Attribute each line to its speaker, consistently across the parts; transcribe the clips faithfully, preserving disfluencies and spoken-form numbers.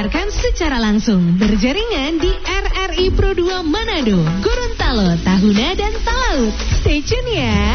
Speaker 1: disiarkan secara langsung berjaringan di R R I Pro dua Manado, Gorontalo, Tahuna, dan Talaut. Stay tune ya.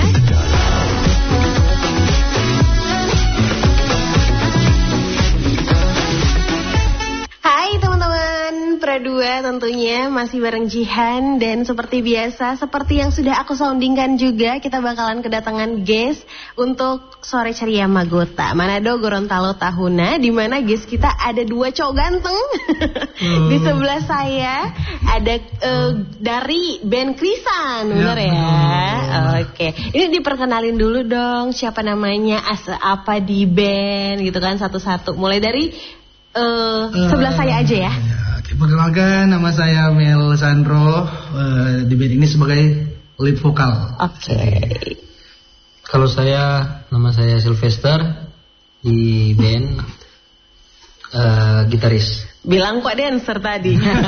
Speaker 1: Hai teman-teman Pro dua, tentunya masih bareng Jihan. Dan seperti biasa, seperti yang sudah aku soundingkan juga, kita bakalan kedatangan guest untuk Sore Ceria Magota Manado, Gorontalo, Tahuna, di mana guest kita ada dua cowok ganteng. hmm. Di sebelah saya ada uh, dari band Krisan, benar ya? ya? Oke, ini diperkenalin dulu dong, siapa namanya, as apa di band gitu kan, satu-satu. Mulai dari Uh, uh, sebelah saya aja ya.
Speaker 2: Ya, perkenalkan, nama saya Mel Sandro, uh, di band ini sebagai lead vokal.
Speaker 1: Oke. Okay.
Speaker 3: Kalau saya, nama saya Sylvester, di band uh, gitaris.
Speaker 1: Bilang kok dancer tadi. Oke,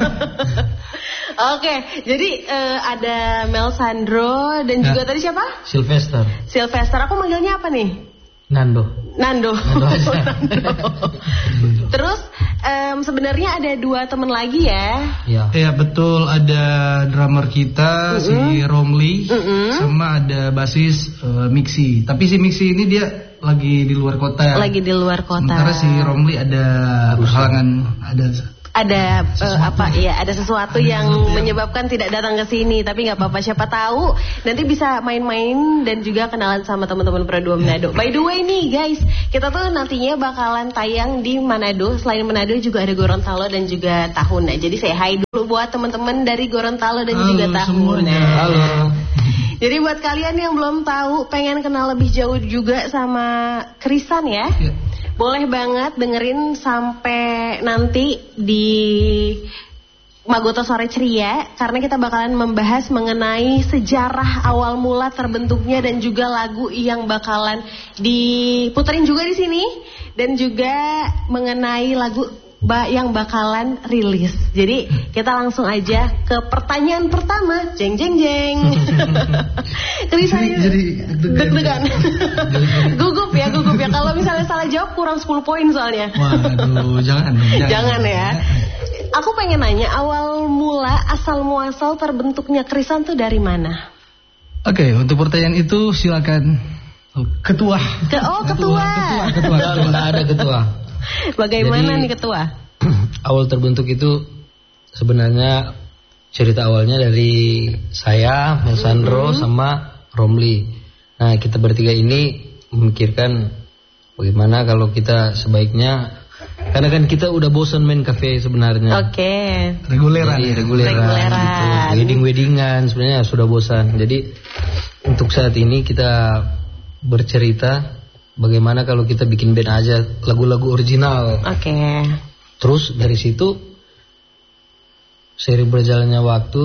Speaker 1: okay, jadi uh, ada Mel Sandro dan ya. Juga tadi siapa?
Speaker 3: Sylvester.
Speaker 1: Sylvester, aku manggilnya apa nih?
Speaker 3: Nando.
Speaker 1: Nando.
Speaker 3: Nando aja.
Speaker 1: Nando. Terus um, sebenarnya ada dua teman lagi ya?
Speaker 2: Iya. Ya betul, ada drummer kita mm-hmm. si Romli, mm-hmm. sama ada basis uh, Mixi. Tapi si Mixi ini dia lagi di luar kota ya.
Speaker 1: Lagi di luar kota.
Speaker 2: Sementara si Romli ada halangan, ada
Speaker 1: ada uh, apa ya, ada sesuatu ada yang sesuatu menyebabkan yang... tidak datang ke sini, tapi nggak apa-apa, siapa tahu nanti bisa main-main dan juga kenalan sama teman-teman Pro dua Manado. By the way nih guys, kita tuh nantinya bakalan tayang di Manado, selain Manado juga ada Gorontalo dan juga Tahuna. Jadi saya hai dulu buat teman-teman dari Gorontalo dan halo, juga Tahuna.
Speaker 3: Halo.
Speaker 1: Jadi buat kalian yang belum tahu, pengen kenal lebih jauh juga sama Krisan ya, ya. Boleh banget dengerin sampai nanti di Magota Sore Ceria, karena kita bakalan membahas mengenai sejarah awal mula terbentuknya dan juga lagu yang bakalan diputerin juga di sini, dan juga mengenai lagu yang bakalan rilis. Jadi kita langsung aja ke pertanyaan pertama. Jeng jeng jeng. Krisan
Speaker 2: jadi
Speaker 1: deg-degan. Gugup ya, gugup ya. Kalau misalnya salah jawab kurang sepuluh poin soalnya.
Speaker 2: Waduh, jangan, jangan.
Speaker 1: Jangan ya. Aku pengen nanya, awal mula asal muasal terbentuknya Krisan tuh dari mana?
Speaker 2: Oke, okay, untuk pertanyaan itu silakan ketua.
Speaker 1: Ke, oh ketua.
Speaker 2: Ketua, ketua, ketua.
Speaker 3: Tidak ada ketua.
Speaker 1: Bagaimana
Speaker 3: Jadi,
Speaker 1: nih ketua?
Speaker 3: Awal terbentuk itu sebenarnya cerita awalnya dari saya, Mel Sandro, mm-hmm. sama Romli. Nah, kita bertiga ini memikirkan bagaimana kalau kita sebaiknya, karena kan kita udah bosan main kafe sebenarnya.
Speaker 1: Oke. Okay.
Speaker 2: Reguleran.
Speaker 3: Jadi, reguleran. Reguleran. Gitu. Wedding-weddingan sebenarnya sudah bosan. Jadi untuk saat ini kita bercerita bagaimana kalau kita bikin band aja lagu-lagu original.
Speaker 1: Oke. Okay.
Speaker 3: Terus dari situ seiring berjalannya waktu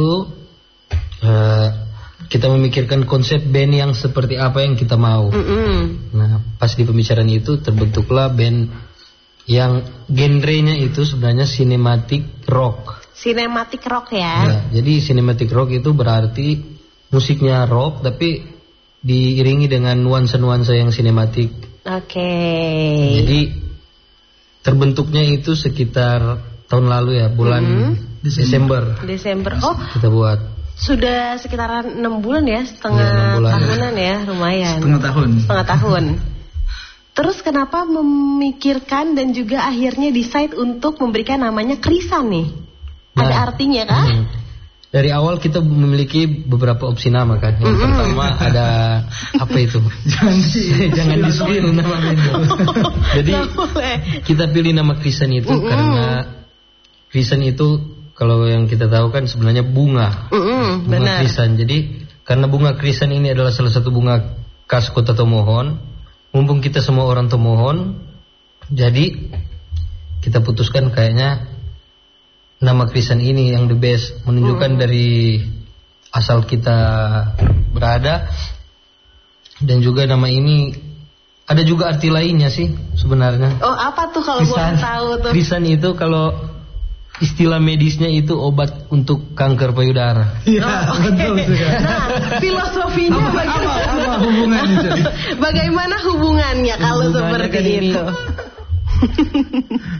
Speaker 3: uh, kita memikirkan konsep band yang seperti apa yang kita mau. Mm-hmm. Nah, pas di pembicaraan itu terbentuklah band yang genrenya itu sebenarnya cinematic rock.
Speaker 1: Cinematic rock ya.
Speaker 3: Ya, jadi cinematic rock itu berarti musiknya rock tapi diiringi dengan nuansa-nuansa yang sinematik.
Speaker 1: Oke. Okay.
Speaker 3: Jadi terbentuknya itu sekitar tahun lalu ya, bulan mm-hmm. Desember.
Speaker 1: Desember. Oh,
Speaker 3: kita buat.
Speaker 1: Sudah sekitaran enam bulan ya, setengah ya, bulan. tahunan ya, lumayan.
Speaker 2: Setengah tahun.
Speaker 1: Setengah tahun. Terus kenapa memikirkan dan juga akhirnya decide untuk memberikan namanya Krisan nih? Nah, ada artinya kan? Hmm.
Speaker 3: Dari awal kita memiliki beberapa opsi nama kan. Yang mm-hmm. pertama ada apa itu? Jangan jangan di-spill namanya itu. Jadi kita pilih nama Krisan itu mm-hmm. karena Krisan itu kalau yang kita tahu kan sebenarnya bunga.
Speaker 1: Mm-hmm.
Speaker 3: Bunga Krisan. Jadi karena bunga Krisan ini adalah salah satu bunga khas Kota Tomohon, mumpung kita semua orang Tomohon, jadi kita putuskan kayaknya nama Krisan ini yang the best, menunjukkan hmm. dari asal kita berada, dan juga nama ini ada juga arti lainnya sih sebenarnya.
Speaker 1: Oh, apa tuh kalau boleh tahu tuh?
Speaker 3: Krisan itu kalau istilah medisnya itu obat untuk kanker payudara.
Speaker 2: Iya, oh, okay. betul juga.
Speaker 1: Nah, filosofinya
Speaker 2: apa,
Speaker 1: bagaimana?
Speaker 2: Apa, apa hubungannya?
Speaker 1: Bagaimana hubungannya kalau seperti
Speaker 3: ini,
Speaker 1: itu?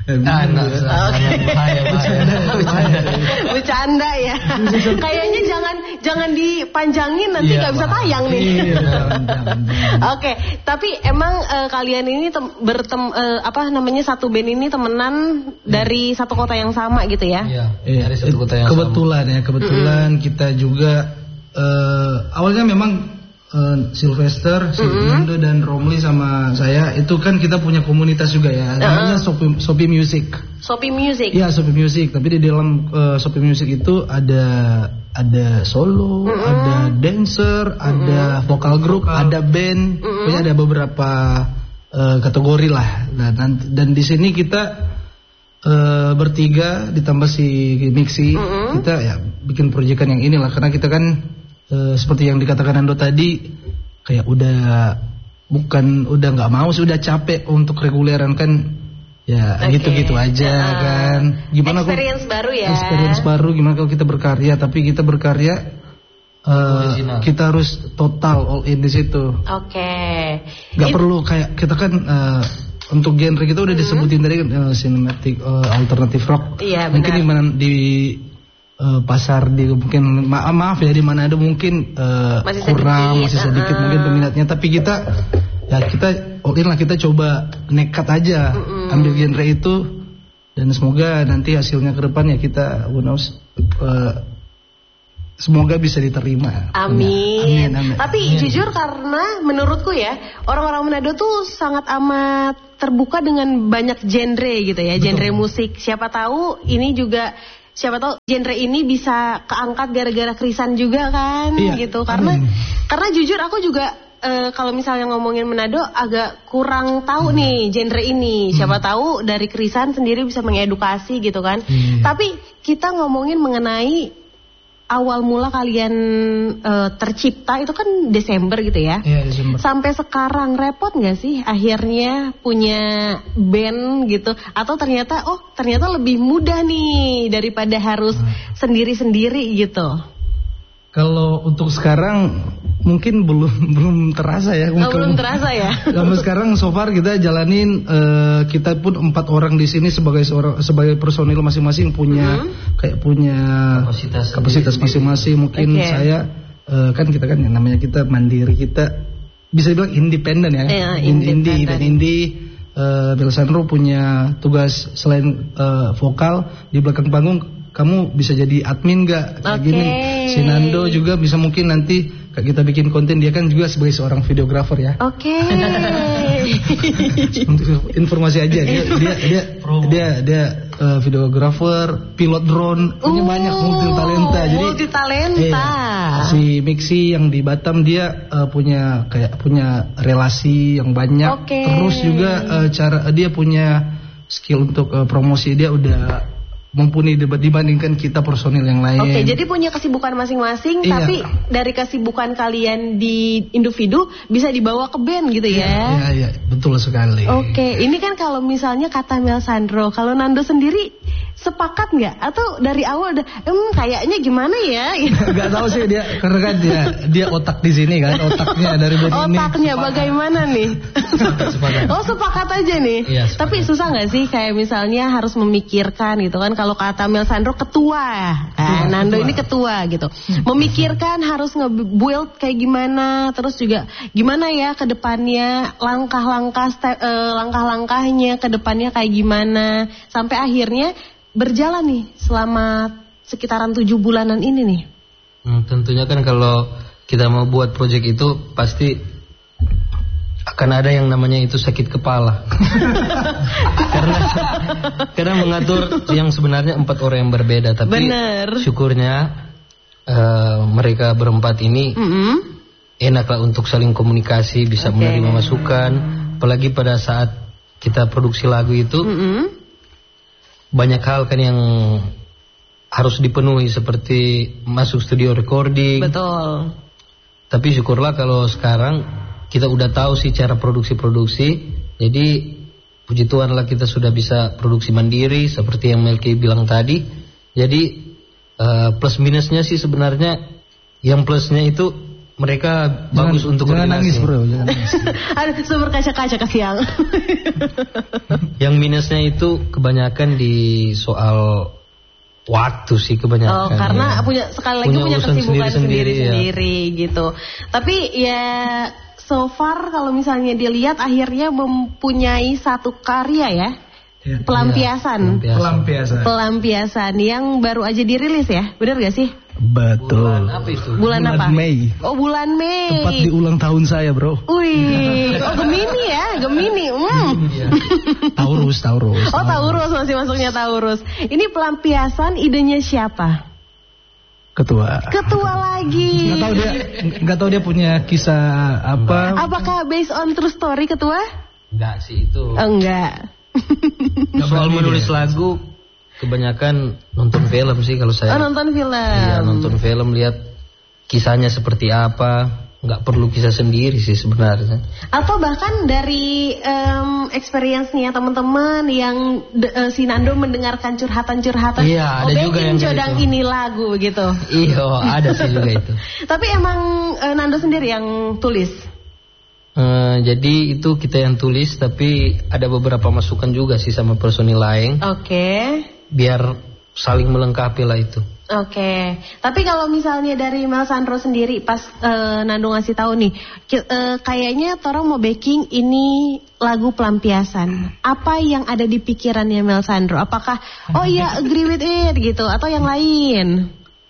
Speaker 3: Nah, nah, bahaya, bahaya.
Speaker 1: Bercanda ya. Kayaknya jangan jangan dipanjangin nanti nggak
Speaker 3: Iya,
Speaker 1: bisa
Speaker 3: Pak.
Speaker 1: tayang nih.
Speaker 2: Iya, jangan, jangan, jangan.
Speaker 1: Oke, tapi emang eh, kalian ini tem- bertem eh, apa namanya satu band ini temenan dari satu kota yang sama gitu ya?
Speaker 3: Iya,
Speaker 2: Iya,
Speaker 3: dari satu kota yang
Speaker 2: kebetulan ya, kebetulan kita juga eh, awalnya memang eh, Sylvester, si Nando dan Romli sama saya itu kan kita punya komunitas juga ya, namanya Sopi, Sopi Music.
Speaker 1: Sopi Music.
Speaker 2: Iya, Sopi Music, tapi di dalam eh, Sopi Music itu ada ada solo, ada dancer, ada vokal grup, ada band, pokoknya ada beberapa eh, kategori lah. Nah, nanti, dan di sini kita Uh, bertiga ditambah si Mixi,
Speaker 1: Mm-hmm.
Speaker 2: kita ya bikin proyekan yang inilah karena kita kan uh, seperti yang dikatakan Ando tadi kayak udah bukan udah nggak mau sudah capek untuk reguleran kan ya
Speaker 1: Oke.
Speaker 2: gitu-gitu aja
Speaker 1: Uh,
Speaker 2: kan gimana
Speaker 1: experience
Speaker 2: kok,
Speaker 1: baru ya.
Speaker 2: experience baru gimana kalau kita berkarya tapi kita berkarya uh,
Speaker 3: Original.
Speaker 2: kita harus total all in di situ
Speaker 1: Oke.
Speaker 2: nggak
Speaker 1: It-
Speaker 2: perlu kayak kita kan uh, untuk genre kita udah disebutin tadi kan uh, cinematic uh, alternative rock.
Speaker 1: Iya,
Speaker 2: mungkin
Speaker 1: benar.
Speaker 2: di mana di uh, pasar di mungkin maaf maaf ya di mana ada mungkin uh,
Speaker 1: Masih sedikit,
Speaker 2: kurang masih sedikit
Speaker 1: uh-uh.
Speaker 2: mungkin peminatnya tapi kita ya kita all in lah kita coba nekat aja ambil genre itu dan semoga nanti hasilnya ke depan ya kita who knows uh, semoga bisa diterima.
Speaker 1: Amin.
Speaker 2: Amin, amin.
Speaker 1: Tapi jujur karena menurutku ya orang-orang Manado tuh sangat amat terbuka dengan banyak genre gitu ya, genre musik. Siapa tahu ini juga siapa tahu genre ini bisa keangkat gara-gara Krisan juga kan
Speaker 2: Iya,
Speaker 1: gitu. Karena
Speaker 2: amin.
Speaker 1: karena jujur aku juga eh, kalau misalnya ngomongin Manado agak kurang tahu nih genre ini. Siapa tahu dari Krisan sendiri bisa mengedukasi gitu kan.
Speaker 2: Iya.
Speaker 1: Tapi kita ngomongin mengenai awal mula kalian eh, tercipta itu kan Desember gitu ya.
Speaker 2: Iya, Desember.
Speaker 1: Sampai sekarang repot nggak sih akhirnya punya band gitu? Atau ternyata oh ternyata lebih mudah nih daripada harus sendiri-sendiri gitu?
Speaker 2: Kalau untuk sekarang mungkin belum belum terasa ya.
Speaker 1: Oh, belum terasa ya?
Speaker 2: Sampai sekarang so far kita jalanin eh, kita pun empat orang di sini sebagai seorang sebagai personil masing-masing punya kayak punya
Speaker 3: Kapasitas
Speaker 2: kapasitas masing-masing. Mungkin
Speaker 1: Oke.
Speaker 2: saya eh, kan kita kan yang namanya kita mandiri kita bisa dibilang independen ya.
Speaker 1: Iya,
Speaker 2: Indie indie
Speaker 1: independen.
Speaker 2: event indie. Uh, Belsandro punya tugas selain eh, vokal di belakang panggung. Kamu bisa jadi admin gak? Kayak
Speaker 1: Oke.
Speaker 2: gini. Si Nando juga bisa mungkin nanti kayak kita bikin konten, dia kan juga sebagai seorang videografer ya.
Speaker 1: Oke.
Speaker 2: Untuk informasi aja dia dia dia dia, dia uh, videografer, pilot drone, punya
Speaker 1: Uh,
Speaker 2: banyak multi talenta. Jadi
Speaker 1: multitalenta.
Speaker 2: iya, si Mixi yang di Batam dia uh, punya kayak punya relasi yang banyak.
Speaker 1: Oke.
Speaker 2: Terus juga uh, cara dia punya skill untuk uh, promosi dia udah mumpuni dibandingkan kita personil yang lain.
Speaker 1: Oke, jadi punya kesibukan masing-masing,
Speaker 2: Iya.
Speaker 1: tapi dari kesibukan kalian di individu bisa dibawa ke band gitu ya?
Speaker 2: Iya, iya, betul sekali.
Speaker 1: Oke, ini kan kalau misalnya kata Mel Sandro, kalau Nando sendiri sepakat nggak? Atau dari awal udah, hmm, kayaknya gimana ya?
Speaker 2: Gak tahu sih dia, karena kan dia dia otak di sini kan, otaknya dari band ini.
Speaker 1: Otaknya bagaimana nih?
Speaker 3: sepakat.
Speaker 1: Oh sepakat aja nih.
Speaker 3: Iya, sepakat.
Speaker 1: Tapi susah nggak sih kayak misalnya harus memikirkan gitu kan? Kalau kata Mel Sandro ketua, nah, Nando
Speaker 2: ketua.
Speaker 1: ini ketua gitu. Memikirkan harus nge-build kayak gimana, terus juga gimana ya ke depannya, langkah-langkah step- eh, langkah-langkahnya ke depannya kayak gimana, sampai akhirnya berjalan nih selama sekitaran tujuh bulanan ini nih.
Speaker 3: Hmm, tentunya kan kalau kita mau buat proyek itu pasti akan ada yang namanya itu sakit kepala. karena karena mengatur yang sebenarnya empat orang yang berbeda, tapi
Speaker 1: Bener.
Speaker 3: syukurnya eh, mereka berempat ini
Speaker 1: Mm-mm.
Speaker 3: enak lah untuk saling komunikasi, bisa
Speaker 1: Oke.
Speaker 3: menerima masukan, apalagi pada saat kita produksi lagu itu
Speaker 1: Mm-mm.
Speaker 3: banyak hal kan yang harus dipenuhi seperti masuk studio recording.
Speaker 1: Betul.
Speaker 3: Tapi syukurlah kalau sekarang kita udah tahu sih cara produksi-produksi. Jadi puji Tuhan lah kita sudah bisa produksi mandiri seperti yang Melki bilang tadi. Jadi uh, plus minusnya sih sebenarnya yang plusnya itu mereka
Speaker 2: Jangan,
Speaker 3: bagus untuk
Speaker 2: jangan
Speaker 3: koordinasi.
Speaker 2: nangis bro, jangan nangis.
Speaker 1: Ada sumber kaca-kaca kasihan.
Speaker 3: Yang minusnya itu kebanyakan di soal waktu sih kebanyakan.
Speaker 1: Oh, karena
Speaker 3: ya.
Speaker 1: punya sekali lagi
Speaker 3: Punya
Speaker 1: punya
Speaker 3: urusan
Speaker 1: kesibukan
Speaker 3: sendiri-sendiri,
Speaker 1: sendiri-sendiri gitu. Tapi ya so far kalau misalnya dilihat akhirnya mempunyai satu karya ya.
Speaker 2: Ya,
Speaker 1: Pelampiasan.
Speaker 3: Pelampiasan.
Speaker 2: Pelampiasan.
Speaker 1: Pelampiasan yang baru aja dirilis ya. Benar gak sih?
Speaker 2: Betul.
Speaker 3: Bulan apa itu?
Speaker 1: Bulan,
Speaker 2: Bulan
Speaker 1: apa?
Speaker 2: Mei.
Speaker 1: Oh, bulan Mei.
Speaker 2: Tepat di ulang tahun saya bro.
Speaker 1: Wih, oh Gemini ya, Gemini. Hmm.
Speaker 3: Iya.
Speaker 2: Taurus, Taurus.
Speaker 1: Oh Taurus, masih masuknya Taurus. Ini pelampiasan idenya siapa?
Speaker 2: Ketua.
Speaker 1: Ketua lagi.
Speaker 2: Nggak tahu dia, nggak tahu dia punya kisah apa.
Speaker 1: Apakah based on true story Ketua?
Speaker 3: Enggak sih itu.
Speaker 1: Oh, enggak.
Speaker 2: Nggak
Speaker 3: Soal
Speaker 2: berani
Speaker 3: menulis
Speaker 2: dia.
Speaker 3: lagu kebanyakan nonton film sih kalau saya.
Speaker 1: Oh, nonton film.
Speaker 3: Iya, nonton film lihat kisahnya seperti apa. Nggak perlu kisah sendiri sih sebenarnya.
Speaker 1: Atau bahkan dari um, experience-nya teman-teman yang de, uh, si Nando mendengarkan curhatan-curhatan.
Speaker 3: Iya, ada
Speaker 1: oh,
Speaker 3: juga
Speaker 1: bikin
Speaker 3: yang kayak
Speaker 1: Jodang
Speaker 3: gitu.
Speaker 1: ini lagu gitu.
Speaker 3: Iya, ada sih juga itu.
Speaker 1: Tapi emang uh, Nando sendiri yang tulis.
Speaker 3: Eh, jadi itu kita yang tulis, tapi ada beberapa masukan juga sih sama personil lain.
Speaker 1: Oke.
Speaker 3: Biar saling melengkapi lah itu.
Speaker 1: Oke, tapi kalau misalnya dari Mel Sandro sendiri pas uh, Nando ngasih tahu nih, ki- uh, kayaknya Torong mau backing ini lagu pelampiasan. Apa yang ada di pikirannya Mel Sandro? Apakah oh iya agree with it gitu atau yang lain?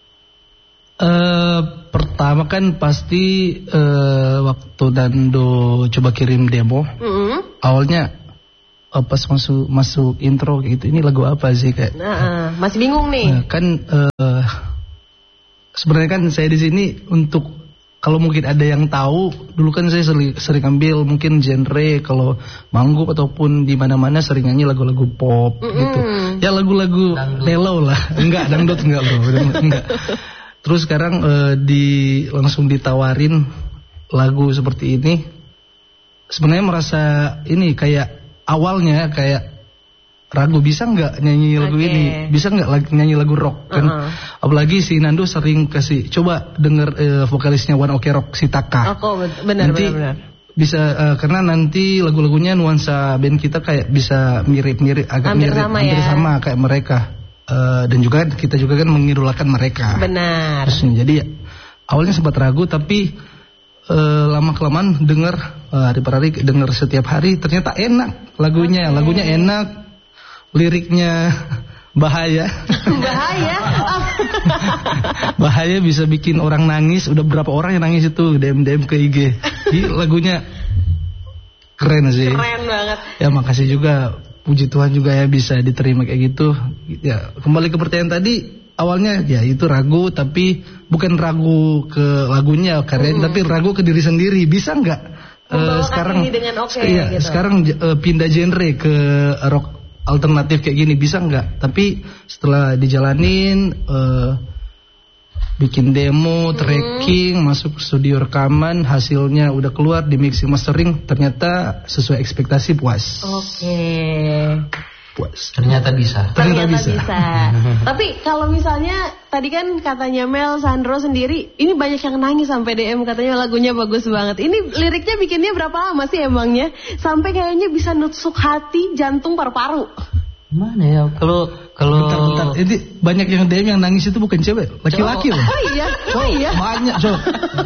Speaker 2: Eh, pertama kan pasti eh, waktu Nando coba kirim demo,
Speaker 1: Mm-mm.
Speaker 2: awalnya eh, pas masuk masuk intro kayak gitu, ini lagu apa sih kayak.
Speaker 1: Nah, uh, masih bingung nih.
Speaker 2: Nah, kan eh, sebenarnya kan saya di sini untuk kalau mungkin ada yang tahu, dulu kan saya sering, sering ambil mungkin genre kalau manggung ataupun di mana-mana sering nyanyi lagu-lagu pop
Speaker 1: Mm-mm.
Speaker 2: gitu. Ya lagu-lagu
Speaker 3: Dangdut.
Speaker 2: mellow lah. Enggak, dangdut enggak bro, enggak. Terus sekarang eh, di langsung ditawarin lagu seperti ini. Sebenarnya merasa ini kayak awalnya kayak ragu bisa nggak nyanyi lagu
Speaker 1: Oke.
Speaker 2: ini, bisa nggak lag- nyanyi lagu rock kan?
Speaker 1: Uh-uh.
Speaker 2: Apalagi si Nando sering kasih coba denger eh, vokalisnya One Ok Rock si Taka.
Speaker 1: Oh, benar
Speaker 2: nanti
Speaker 1: benar.
Speaker 2: bisa eh, karena nanti lagu-lagunya nuansa band kita kayak bisa mirip-mirip agak
Speaker 1: Hampir
Speaker 2: mirip
Speaker 1: sama
Speaker 2: hampir
Speaker 1: ya.
Speaker 2: sama kayak mereka. Eh, dan juga kita juga kan mengidolakan mereka.
Speaker 1: Benar.
Speaker 2: Terus, jadi ya, awalnya sempat ragu tapi eh, lama kelamaan denger eh, hari per hari denger setiap hari ternyata enak lagunya,
Speaker 1: Oke.
Speaker 2: lagunya enak, liriknya bahaya.
Speaker 1: Bahaya.
Speaker 2: Bahaya bisa bikin orang nangis. Udah berapa orang yang nangis itu D M D M ke I G. Jadi lagunya keren sih.
Speaker 1: Keren banget.
Speaker 2: Ya makasih juga, puji Tuhan juga ya bisa diterima kayak gitu. Ya kembali ke pertanyaan tadi, awalnya ya itu ragu tapi bukan ragu ke lagunya karyanya,
Speaker 1: Hmm.
Speaker 2: tapi ragu ke diri sendiri. Bisa nggak eh,
Speaker 1: Membawakan
Speaker 2: sekarang
Speaker 1: ini dengan oke,
Speaker 2: iya,
Speaker 1: gitu.
Speaker 2: sekarang eh, pindah genre ke rock alternatif kayak gini bisa nggak? Tapi setelah dijalanin eh, bikin demo, tracking, masuk studio rekaman, hasilnya udah keluar di mixing mastering, ternyata sesuai ekspektasi, puas.
Speaker 1: Oke.
Speaker 2: Puas.
Speaker 3: Ternyata bisa.
Speaker 2: Ternyata
Speaker 1: Ternyata
Speaker 2: bisa.
Speaker 1: bisa. Tapi kalau misalnya tadi kan katanya Mel Sandro sendiri, ini banyak yang nangis sampai D M katanya lagunya bagus banget. Ini liriknya bikinnya berapa lama sih emangnya? Sampai kayaknya bisa nusuk hati, jantung, paru-paru.
Speaker 3: Mana ya? Kalau kalau
Speaker 2: Bentar, bentar. Ini banyak yang D M yang nangis itu bukan cewek, laki-laki loh.
Speaker 1: Oh iya, oh iya.
Speaker 2: Banyak, Cok.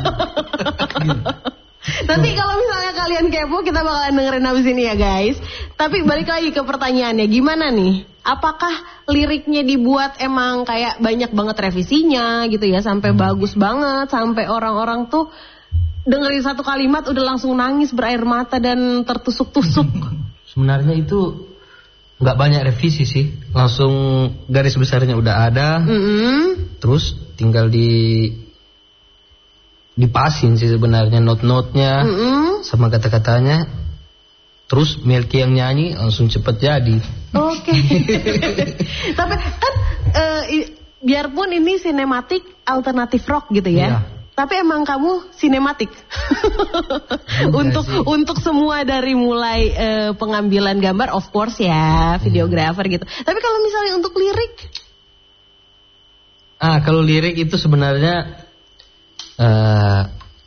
Speaker 1: Nanti kalau misalnya kalian kepo, kita bakalan dengerin abis ini ya guys. Tapi balik lagi ke pertanyaannya, gimana nih? Apakah liriknya dibuat emang kayak banyak banget revisinya gitu ya, sampai bagus banget, sampai orang-orang tuh dengerin satu kalimat udah langsung nangis berair mata dan tertusuk-tusuk.
Speaker 3: sebenarnya itu nggak banyak revisi sih, langsung garis besarnya udah ada,
Speaker 1: Mm-mm.
Speaker 3: terus tinggal di dipasin sih sebenarnya not-notnya
Speaker 1: Mm-mm.
Speaker 3: sama kata-katanya, terus Melky yang nyanyi langsung cepet jadi.
Speaker 1: Oke. Tapi kan eh, i- biarpun ini sinematik alternatif rock gitu ya.
Speaker 3: Iya.
Speaker 1: Tapi emang kamu sinematik. untuk
Speaker 3: sih.
Speaker 1: untuk semua dari mulai eh, pengambilan gambar of course ya, videografer gitu. Tapi kalau misalnya untuk lirik,
Speaker 3: Ah, kalau lirik itu sebenarnya eh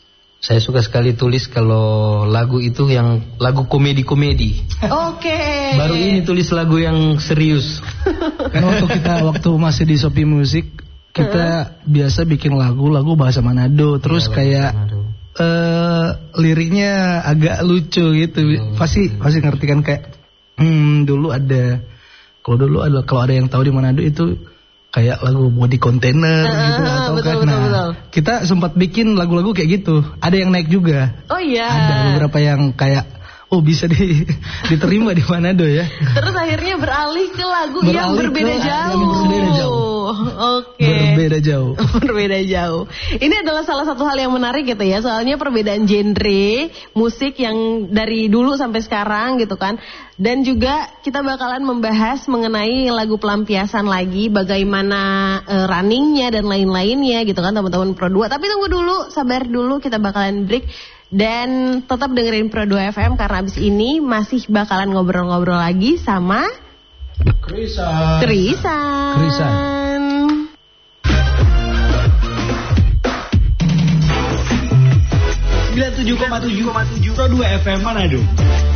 Speaker 3: Saya suka sekali tulis kalau lagu itu yang lagu komedi-komedi.
Speaker 1: Oke. Okay.
Speaker 3: Baru ini tulis lagu yang serius.
Speaker 2: Karena waktu kita waktu masih di Shopee Music, kita uh. biasa bikin lagu-lagu bahasa Manado, terus ya, kayak uh, liriknya agak lucu gitu. Oh, pasti pasti ngerti kan, kayak hmm, dulu ada kalau dulu ada kalau ada yang tahu di Manado itu kayak lagu body container uh, gitu atau
Speaker 1: betul,
Speaker 2: kan.
Speaker 1: Betul,
Speaker 2: nah,
Speaker 1: betul.
Speaker 2: Kita sempat bikin lagu-lagu kayak gitu. Ada yang naik juga.
Speaker 1: Oh iya.
Speaker 2: Ada beberapa yang kayak oh bisa di, diterima di Manado ya.
Speaker 1: Terus akhirnya beralih ke lagu beralih yang berbeda
Speaker 2: ke,
Speaker 1: jauh.
Speaker 2: Yang berbeda jauh.
Speaker 1: Oke. Okay.
Speaker 2: Berbeda jauh.
Speaker 1: Berbeda jauh. Ini adalah salah satu hal yang menarik gitu ya. Soalnya perbedaan genre musik yang dari dulu sampai sekarang gitu kan. Dan juga kita bakalan membahas mengenai lagu pelampiasan lagi, bagaimana uh, runningnya dan lain-lainnya gitu kan teman-teman Pro dua. Tapi tunggu dulu, sabar dulu, kita bakalan break. Dan tetap dengerin Pro dua F M karena abis ini masih bakalan ngobrol-ngobrol lagi sama
Speaker 2: Krisan.
Speaker 1: Krisan.
Speaker 2: Krisan.
Speaker 4: sembilan puluh tujuh koma tujuh Pro dua F M Manado.